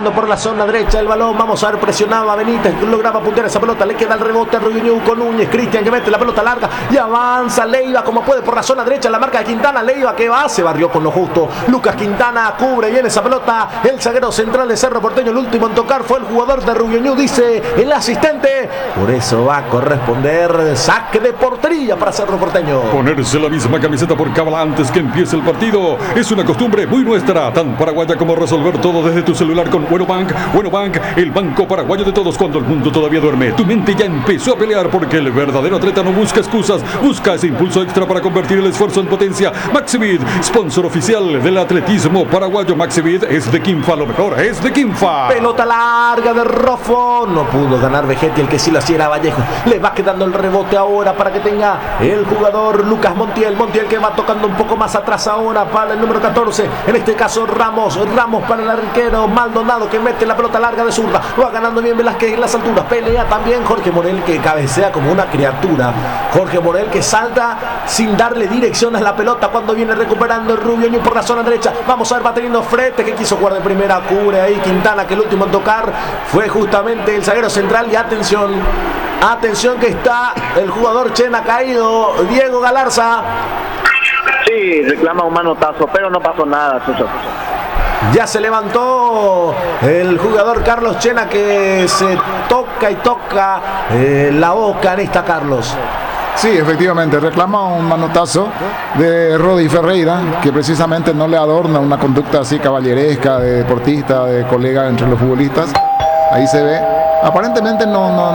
tocando por la zona derecha el balón. Vamos a ver, presionaba Benítez, lograba puntear esa pelota. Le queda el rebote a Rubiñú con Núñez. Cristian que mete la pelota larga y avanza Leiva como puede por la zona derecha. La marca de Quintana. Leiva que va, se barrió con lo justo. Lucas Quintana cubre bien esa pelota. El zaguero central de Cerro Porteño, el último en tocar fue el jugador de Rubiñú, dice el asistente. Por eso va a corresponder saque de portería para Cerro Porteño. Ponerse la misma camiseta por cábala antes que empiece el partido es una costumbre muy nuestra, tan paraguaya como resolver todo desde tu celular con Bueno Bank. Bueno Bank, el banco paraguayo de todos cuando el mundo todavía duerme. Tu mente ya empezó a pelear porque el verdadero atleta no busca excusas, busca ese impulso extra para convertir el esfuerzo en potencia. Maxivit, sponsor oficial del atletismo paraguayo. Maxivit es de Quinfa, lo mejor es de Quinfa. Pelota larga de Rofo, no pudo ganar Vegetti, el que sí lo hacía era Vallejo. Le va quedando el rebote ahora para que tenga el jugador Lucas Montiel. Montiel que va tocando un poco más atrás ahora para el número 14, en este caso Ramos para el arquero Maldonado que mete la pelota larga de zurda. Va ganando bien Velázquez en las alturas, pelea también Jorge Morel que cabecea como una criatura. Jorge Morel que salta sin darle dirección a la pelota cuando viene recuperando el Rubiñú por la zona derecha. Vamos a ver, va teniendo Frete que quiso jugar de primera, cubre ahí Quintana que el último en tocar fue justamente el zaguero central. Y atención que está el jugador Chena caído, Diego Galarza. Sí, reclama un manotazo, pero no pasó nada, Sucho. Ya se levantó el jugador Carlos Chena que se toca y toca la boca en esta, Carlos. Sí, efectivamente, reclama un manotazo de Rodi Ferreira, que precisamente no le adorna una conducta así caballeresca, de deportista, de colega entre los futbolistas. Ahí se ve. Aparentemente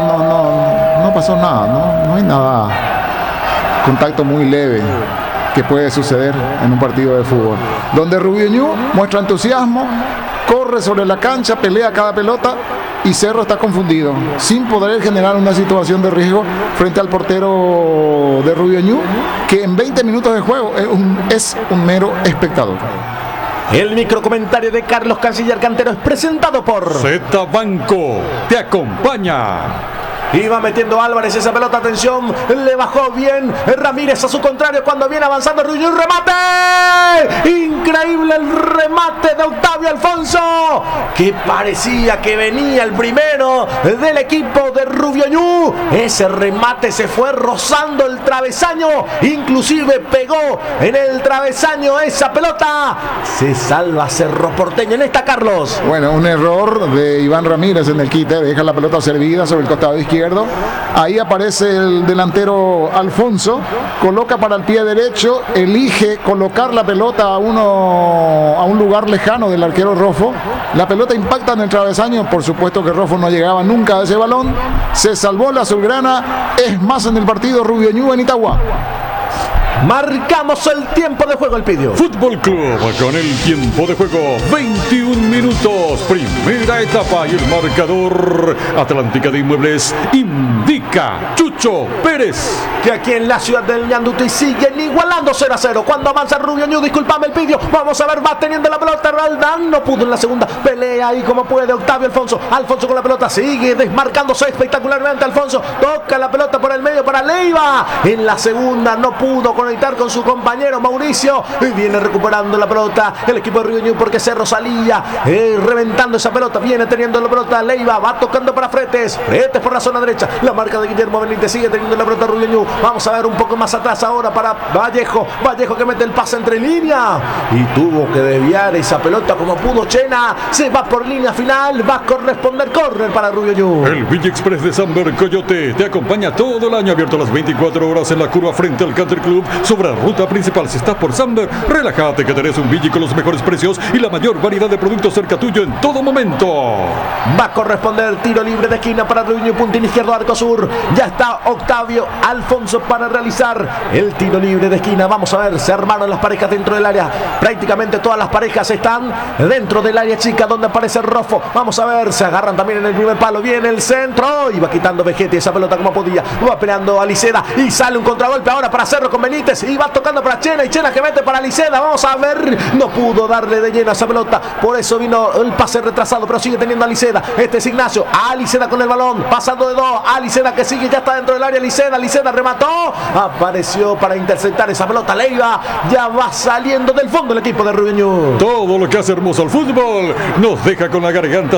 no pasó nada, no hay nada. Contacto muy leve que puede suceder en un partido de fútbol, donde Rubiñú muestra entusiasmo, corre sobre la cancha, pelea cada pelota y Cerro está confundido, sin poder generar una situación de riesgo frente al portero de Rubiñú, que en 20 minutos de juego es un mero espectador. El microcomentario de Carlos Canciller Cantero es presentado por Z Banco, te acompaña. Iba metiendo Álvarez esa pelota, atención, le bajó bien Ramírez a su contrario cuando viene avanzando Rubiñú, remate, increíble el remate de Octavio Alfonso, que parecía que venía el primero del equipo de Rubiñú. Ese remate se fue rozando el travesaño, inclusive pegó en el travesaño esa pelota. Se salva Cerro Porteño en esta, Carlos. Bueno, un error de Iván Ramírez en el quite, deja la pelota servida sobre el costado izquierdo. Ahí aparece el delantero Alfonso, coloca para el pie derecho, elige colocar la pelota a un lugar lejano del arquero Rofo. La pelota impacta en el travesaño, por supuesto que Rofo no llegaba nunca a ese balón. Se salvó la azulgrana, es más en el partido Rubiñú en Itagua. Marcamos el tiempo de juego, Elpidio. Fútbol Club con el tiempo de juego 21 minutos, primera etapa, y el marcador Atlántica de Inmuebles indica Chucho Pérez que aquí en la ciudad del Ñanduti siguen igualando 0-0 cuando avanza Rubiñú. Disculpame, Elpidio, vamos a ver, va teniendo la pelota Roldán, no pudo en la segunda, pelea ahí como puede Octavio Alfonso con la pelota, sigue desmarcándose espectacularmente Alfonso, toca la pelota por el medio para Leiva, en la segunda no pudo conectar con su compañero Mauricio y viene recuperando la pelota el equipo de Rubiñú porque Cerro salía reventando esa pelota, viene teniendo la pelota Leiva, va tocando para Fretes por la zona derecha, la marca de Guillermo Benítez, sigue teniendo la pelota Rubiñú. Vamos a ver un poco más atrás ahora para Vallejo que mete el pase entre línea y tuvo que desviar esa pelota como pudo Chena, se va por línea final, va a corresponder córner para Rubiñú. El Villa Express de Samber Coyote te acompaña todo el año, abierto las 24 horas en la curva frente al Country Club sobre la ruta principal. Si estás por Samber, relájate que tenés un Villa con los mejores precios y la mayor variedad de productos cerca tuyo en todo momento. Va a corresponder tiro libre de esquina para Rubiñú, puntín izquierdo, arco sur, ya está Octavio Alfonso para realizar el tiro libre de esquina. Vamos a ver, se armaron las parejas dentro del área, prácticamente todas las parejas están dentro del área chica donde aparece Rofo. Vamos a ver, se agarran también en el primer palo, viene el centro y va quitando Vegetti esa pelota como podía, va peleando a Liceda y sale un contragolpe ahora para Cerro con Benítez y va tocando para Chena y Chena que mete para Liceda. Vamos a ver, no pudo darle de lleno a esa pelota, por eso vino el pase retrasado, pero sigue teniendo a Liceda. Este es Ignacio, a Liceda con el balón, pasando de dos, a Liceda que sigue, ya está dentro del área Liceda remató, apareció para interceptar esa pelota Leiva, ya va saliendo del fondo el equipo de Rubiñú. Todo lo que hace hermoso al fútbol nos deja con la garganta